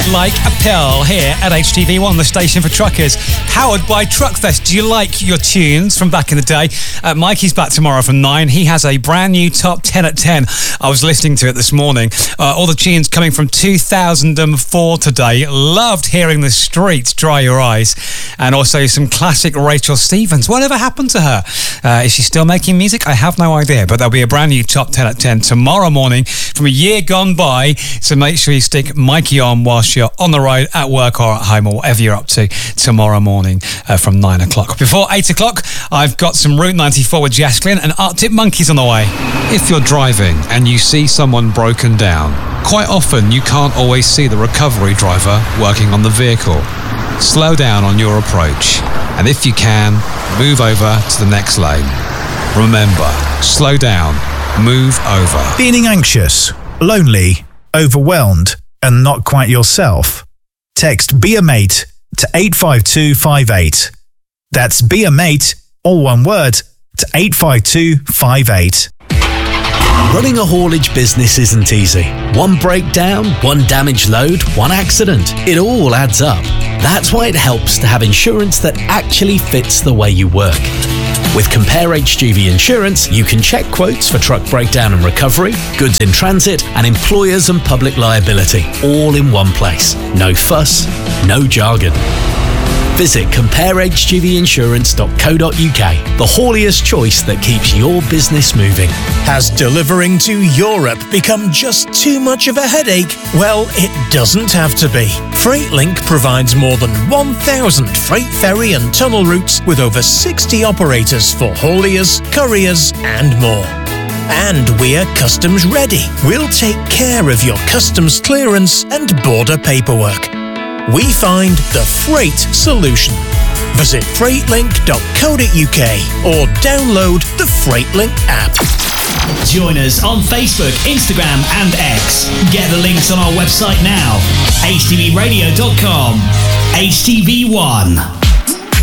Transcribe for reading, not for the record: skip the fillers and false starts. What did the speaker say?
Like a Pill here at HTV1, the station for truckers, powered by Truckfest. Do you like your tunes from back in the day? Mikey's back tomorrow from 9. He has a brand new top 10 at 10. I was listening to it this morning. All the tunes coming from 2004 today. Loved hearing The Streets, Dry Your Eyes, and also some classic Rachel Stevens. Whatever happened to her? Is she still making music? I have no idea, but there'll be a brand new top 10 at 10 tomorrow morning from a year gone by. So make sure you stick Mikey on whilst you're on the road, at work or at home, or whatever you're up to tomorrow morning from 9 o'clock. Before 8 o'clock, I've got some Route 94 with Jasklin and Arctic Monkeys on the way. If you're driving and you see someone broken down, quite often you can't always see the recovery driver working on the vehicle. Slow down on your approach, and if you can, move over to the next lane. Remember, slow down, move over. Feeling anxious, lonely, overwhelmed, and not quite yourself? Text Be A Mate to 85258. That's Be A Mate, all one word, to 85258. Running a haulage business isn't easy. One breakdown, one damaged load, one accident. It all adds up. That's why it helps to have insurance that actually fits the way you work. With Compare HGV Insurance, you can check quotes for truck breakdown and recovery, goods in transit, and employers and public liability, all in one place. No fuss, no jargon. Visit comparehgvinsurance.co.uk, the hauliest choice that keeps your business moving. Has delivering to Europe become just too much of a headache? Well, it doesn't have to be. FreightLink provides more than 1,000 freight ferry and tunnel routes with over 60 operators for hauliers, couriers, and more. And we're customs ready. We'll take care of your customs clearance and border paperwork. We find the freight solution. Visit freightlink.co.uk or download the FreightLink app. Join us on Facebook, Instagram and X. Get the links on our website now. HTVradio.com. HTV1.